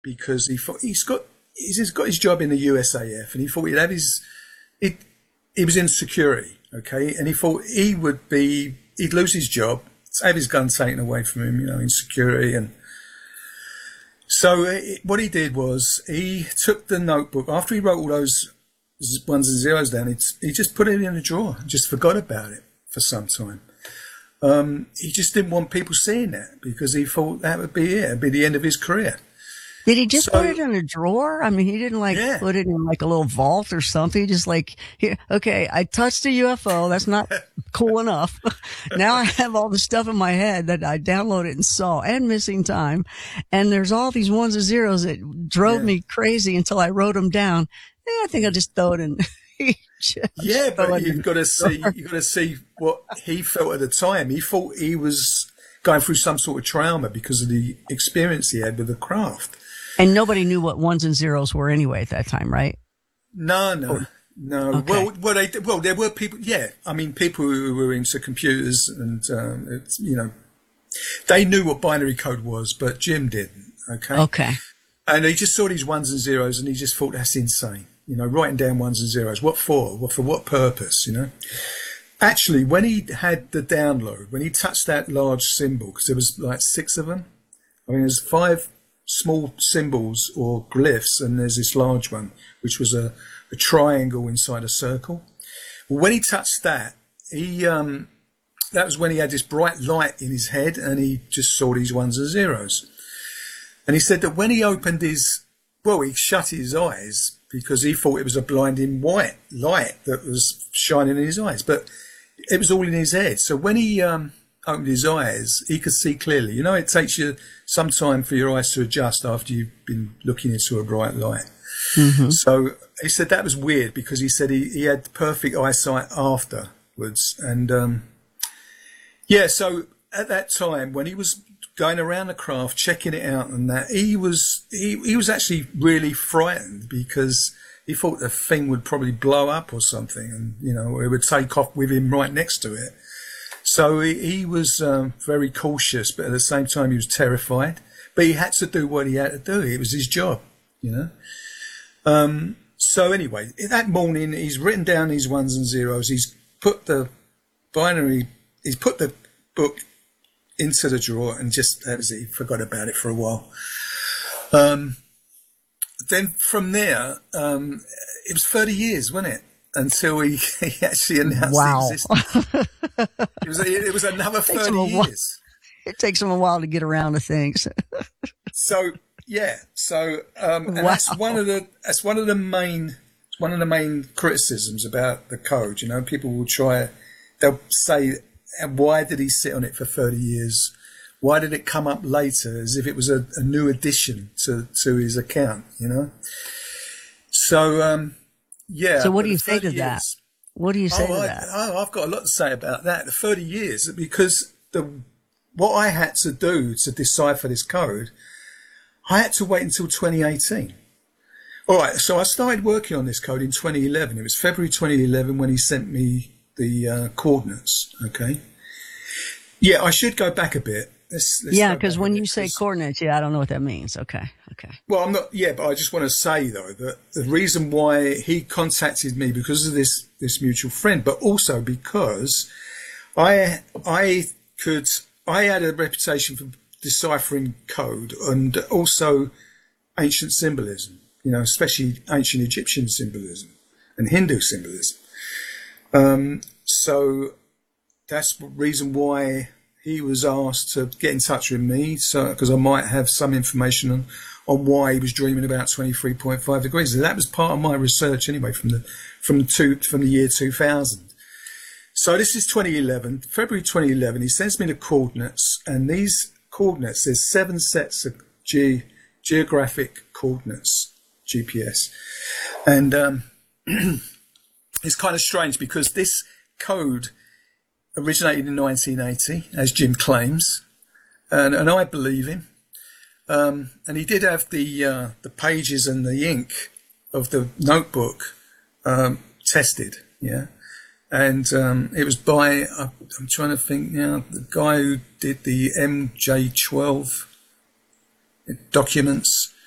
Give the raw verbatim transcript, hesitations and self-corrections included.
because he thought he's got he's got his job in the U S A F, and he thought he'd have his it. He was in security, okay, and he thought he would be he'd lose his job, have his gun taken away from him, you know, in security. And so it, what he did was he took the notebook after he wrote all those ones and zeros down. He, he just put it in a drawer, just forgot about it for some time. Um, he just didn't want people seeing that because he thought that would be it, it'd be the end of his career. Did he just So, put it in a drawer? I mean, he didn't like yeah. put it in like a little vault or something. He just like, here, okay, I touched a U F O. That's not cool enough. Now I have all the stuff in my head that I downloaded and saw, and missing time. And there's all these ones and zeros that drove Yeah. me crazy until I wrote them down. Yeah, I think I'll just throw it in. Yeah, throw but it you've in. got to see you've got to see what he felt at the time. He thought he was going through some sort of trauma because of the experience he had with the craft. And nobody knew what ones and zeros were anyway at that time, right? No, no, no. Okay. Well, well, they, well, there were people. Yeah, I mean, people who were into computers, and um, it's, you know, they knew what binary code was, but Jim didn't. Okay. Okay. And he just saw these ones and zeros, and he just thought that's insane. You know, writing down ones and zeros. What for? What for? What purpose? You know. Actually, when he had the download, when he touched that large symbol, because there was like six of them. I mean, there's five small symbols or glyphs, and there's this large one, which was a, a triangle inside a circle. Well, when he touched that, he um, that was when he had this bright light in his head, and he just saw these ones and zeros. And he said that when he opened his, well, he shut his eyes because he thought it was a blinding white light that was shining in his eyes, but it was all in his head. So when he um, opened his eyes, he could see clearly. You know, it takes you some time for your eyes to adjust after you've been looking into a bright light. Mm-hmm. So he said that was weird because he said he, he had perfect eyesight afterwards. And um, yeah, so at that time when he was going around the craft, checking it out and that, he was he, he was actually really frightened because he thought the thing would probably blow up or something, and, you know, it would take off with him right next to it. So he, he was um, very cautious, but at the same time he was terrified. But he had to do what he had to do. It was his job, you know. Um, so anyway, that morning he's written down these ones and zeros. He's put the binary, he's put the book into the drawer, and just, that was it, he forgot about it for a while. Um, then from there, um, it was thirty years, wasn't it? Until he, he actually announced Wow. the existence. It was, it was another Takes him thirty a while. years. It takes him a while to get around to things. So yeah, so um, and Wow. that's one of the that's one of the main one of the main criticisms about the code. You know, people will try, they'll say, why did he sit on it for thirty years? Why did it come up later, as if it was a, a new addition to to his account? You know, so um, yeah. So what but do you the say to thirty that? years- What do you say oh, to I, that? oh, I've got a lot to say about that. The thirty years, because the what I had to do to decipher this code, I had to wait until twenty eighteen. All right, so I started working on this code in twenty eleven. It was February twenty eleven when he sent me the uh, coordinates. Okay. Yeah, I should go back a bit. Let's, let's Yeah, go because back a when bit, you say 'cause- coordinates, yeah, I don't know what that means. Okay, okay. well, I'm not. Yeah, but I just want to say though that the reason why he contacted me because of this this mutual friend, but also because I I could I had a reputation for deciphering code and also ancient symbolism. You know, especially ancient Egyptian symbolism and Hindu symbolism. Um, so that's the reason why he was asked to get in touch with me, so because I might have some information on, on why he was dreaming about twenty-three point five degrees. And that was part of my research anyway, from the from the two from the year two thousand. So this is twenty eleven, February twenty eleven. He sends me the coordinates, and these coordinates, there's seven sets of ge- geographic coordinates, G P S, and um, it's kind of strange because this code originated in nineteen eighty, as Jim claims, and, and I believe him. Um, and he did have the uh, the pages and the ink of the notebook um, tested, yeah. And um, it was by, uh, I'm trying to think now, the guy who did the M J twelve documents.